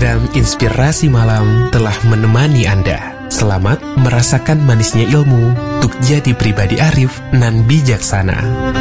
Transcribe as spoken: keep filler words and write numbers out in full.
Program Inspirasi Malam telah menemani Anda. Selamat merasakan manisnya ilmu untuk jadi pribadi arif nan bijaksana.